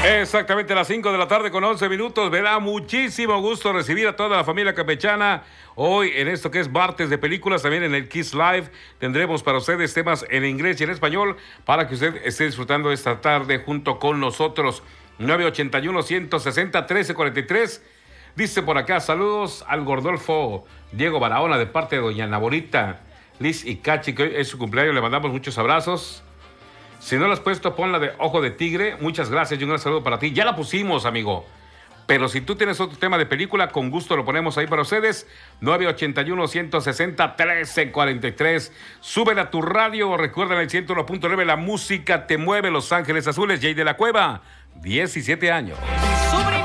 Exactamente a las 5 de la tarde con 11 minutos. Me da muchísimo gusto recibir a toda la familia campechana. Hoy en esto que es martes de películas, también en el Kiss Live tendremos para ustedes temas en inglés y en español para que usted esté disfrutando esta tarde junto con nosotros. 981-160-1343. Dice por acá, saludos al Gordolfo Diego Barahona de parte de doña Naborita Liz y Cachi, que hoy es su cumpleaños. Le mandamos muchos abrazos. Si no la has puesto, ponla de Ojo de Tigre. Muchas gracias y un gran saludo para ti. Ya la pusimos, amigo. Pero si tú tienes otro tema de película, con gusto lo ponemos ahí para ustedes. 981-160-1343. Súbela a tu radio. Recuerda el 101.9. La música te mueve. Los Ángeles Azules. Jay de la Cueva, 17 años.